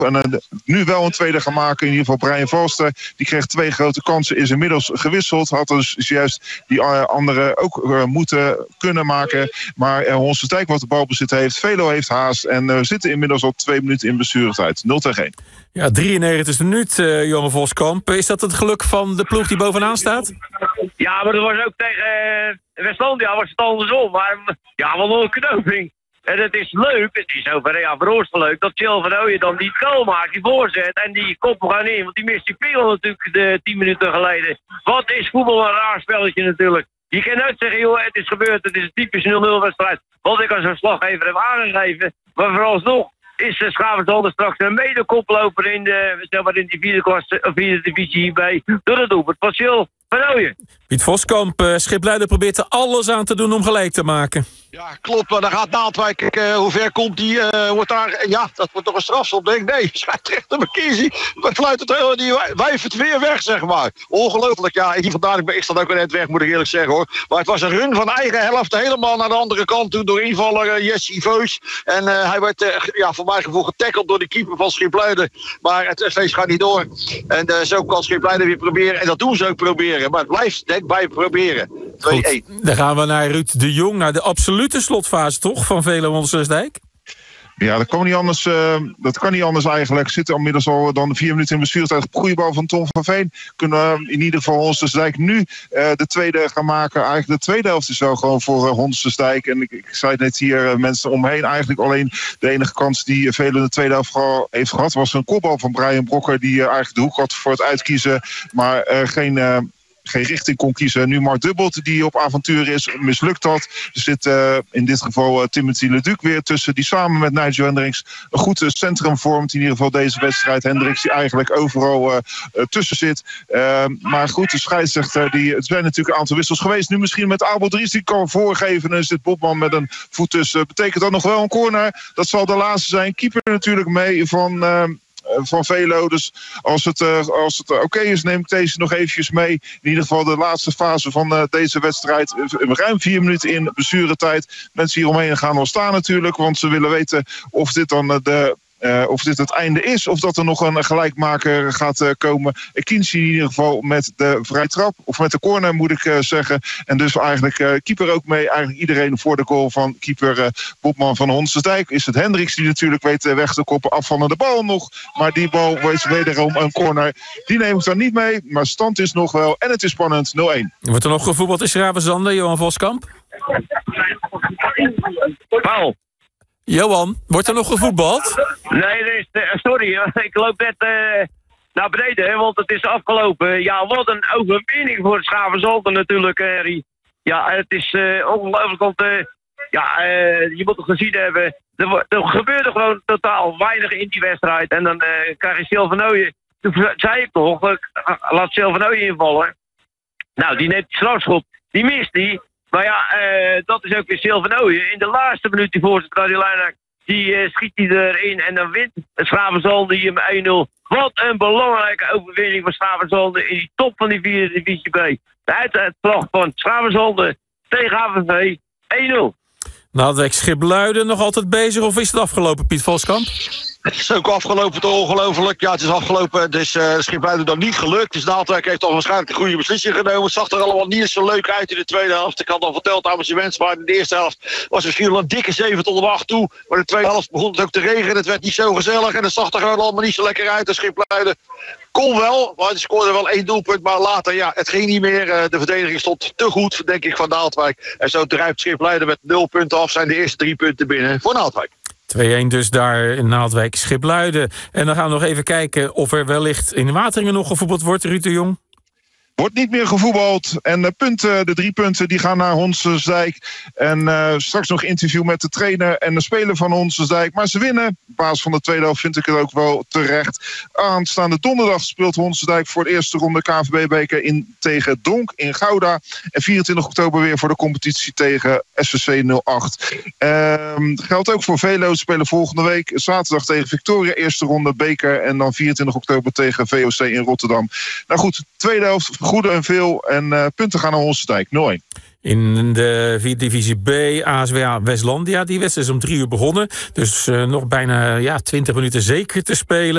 En nu wel een tweede gaan maken. In ieder geval Brian Valster. Die kreeg 2 grote kansen. Is inmiddels gewisseld. Had dus juist die andere ook moeten kunnen maken. Maar Honsensdijk wat de balbezit heeft. Velo heeft haast. En we zitten inmiddels al 2 minuten in blessuretijd. 0-1. Ja, 93 minuut, Jonge Voskamp. Is dat het geluk van de ploeg die bovenaan staat? Ja, maar dat was ook tegen Westlandia was het andersom. Maar ja, wel een knoping. En het is leuk, het is over voor ons leuk, dat Jill van Ooyen dan die goal maakt, die voorzet en die koppen gaan in. Want die mist die pingel natuurlijk 10 minuten geleden. Wat is voetbal een raar spelletje natuurlijk. Je kan nooit zeggen, joh, het is gebeurd, het is een typische 0-0 wedstrijd. Wat ik als verslaggever heb aangegeven. Maar vooralsnog is Schavenzolder straks een mede-koploper in de vierde divisie hierbij. Door het doelpunt van Jill van Ooyen. Piet Voskamp, Schipluiden probeert er alles aan te doen om gelijk te maken. Ja, klopt. Maar dan gaat Naaldwijk, hoe ver komt die? Wordt daar, ja, dat wordt toch een strafschop, denk ik. Nee, scheidsrechter McKenzie. Fluit het heel, die wijft het weer weg, zeg maar. Ongelooflijk, ja. Hier vandaan, ik sta ook weer net weg, moet ik eerlijk zeggen, hoor. Maar het was een run van eigen helft, helemaal naar de andere kant toe, door invaller Jesse Veus. En hij werd, voor mijn gevoel getackled door de keeper van Schipluiden. Maar het feest gaat niet door. En zo kan Schipluiden weer proberen. En dat doen ze ook proberen. Maar het blijft, denk ik, bij proberen. 2-1. Goed, dan gaan we naar Ruud de Jong, naar de absolute slotfase, toch, van Velo Honsensdijk? Ja, dat kan niet anders eigenlijk. Zitten inmiddels al dan 4 minuten in blessuretijd. Goede bal van Tom van Veen. Kunnen we in ieder geval Honsensdijk nu de tweede gaan maken. Eigenlijk de tweede helft is wel gewoon voor Honsensdijk. En ik zei het net hier, mensen omheen. Eigenlijk alleen de enige kans die Velo in de tweede helft heeft gehad, was een kopbal van Brian Brokker, die eigenlijk de hoek had voor het uitkiezen. Maar geen richting kon kiezen. Nu Mark Dubbelt, die op avontuur is, mislukt dat. Er zit in dit geval Timothy Leduc weer tussen, die samen met Nigel Hendricks een goed centrum vormt. In ieder geval deze wedstrijd. Hendricks die eigenlijk overal tussen zit. Maar goed, de scheidsrechter, het zijn natuurlijk een aantal wissels geweest. Nu misschien met Abel Dries, die kan voorgeven. En zit Bobman met een voet tussen. Betekent dat nog wel een corner? Dat zal de laatste zijn. Keeper natuurlijk mee van Velo. Dus als het oké is, neem ik deze nog eventjes mee. In ieder geval de laatste fase van deze wedstrijd. Ruim 4 minuten in blessuretijd. Mensen hieromheen gaan wel staan natuurlijk, want ze willen weten of dit dan of dit het einde is, of dat er nog een gelijkmaker gaat komen. Kienzi in ieder geval met de vrije trap, of met de corner moet ik zeggen. En dus eigenlijk keeper ook mee. Eigenlijk iedereen voor de goal van keeper Bobman van Honsensdijk. Is het Hendricks die natuurlijk weet weg te koppen, afvallende bal nog. Maar die bal is wederom een corner. Die neem ik dan niet mee, maar stand is nog wel. En het is spannend, 0-1. Wordt er nog gevoetbald in Schravenzande, Johan Voskamp? Paul. Johan, wordt er nog gevoetbald? Nee, sorry, ik loop net naar beneden, want het is afgelopen. Ja, wat een overwinning voor het Schavenzolder natuurlijk, Harry. Ja, het is ongelooflijk, want je moet het gezien hebben. Er gebeurde gewoon totaal weinig in die wedstrijd. En dan krijg je Sil van Ooyen. Toen zei ik toch, laat Sil van Ooyen invallen. Nou, die neemt die strafschop, die mist die. Maar ja, dat is ook weer Sil van Ooyen. In de laatste minuut die voorzet naar die lijn, die schiet hij erin en dan wint Schavenzolder hier met 1-0. Wat een belangrijke overwinning van Schavenzolder in die top van die vierde divisie B. De uitslag van Schavenzolder tegen HVV 1-0. Naaldwijk Schipluiden nog altijd bezig of is het afgelopen, Piet Voskamp? Het is ook afgelopen, toch ongelooflijk. Ja, het is afgelopen, dus Schipluiden dan niet gelukt. Dus Naaldwijk heeft al waarschijnlijk een goede beslissing genomen. Het zag er allemaal niet zo leuk uit in de tweede helft. Ik had al verteld aan mijn mensen, maar in de eerste helft was misschien wel een dikke 7 tot 8 toe. Maar in de tweede helft begon het ook te regenen. Het werd niet zo gezellig en het zag er gewoon allemaal niet zo lekker uit. De Schipluiden kon wel, maar die scoorde wel 1 doelpunt. Maar later, ja, het ging niet meer. De verdediging stond te goed, denk ik, van Naaldwijk. En zo drijft Schipluiden met 0 punten af. Zijn de eerste 3 punten binnen voor Naaldwijk. 2-1 dus daar in Naaldwijk Schipluiden. En dan gaan we nog even kijken of er wellicht in Wateringen nog gevoetbald wordt, Ruud de Jong. Wordt niet meer gevoetbald. En de 3 punten die gaan naar Honsensdijk. En straks nog interview met de trainer en de speler van Honsensdijk. Maar ze winnen. Op basis van de tweede helft vind ik het ook wel terecht. Aanstaande donderdag speelt Honsensdijk voor de eerste ronde KNVB-beker tegen Donk in Gouda. En 24 oktober weer voor de competitie tegen SVC 08. Geldt ook voor Velo. Spelen volgende week zaterdag tegen Victoria. Eerste ronde beker. En dan 24 oktober tegen VOC in Rotterdam. Nou goed, tweede helft goede en veel. En punten gaan naar Honsensdijk, 0-1. In de vierde divisie B, ASWA Westlandia. Die wedstrijd is om 3 uur begonnen. Dus nog bijna 20 minuten zeker te spelen.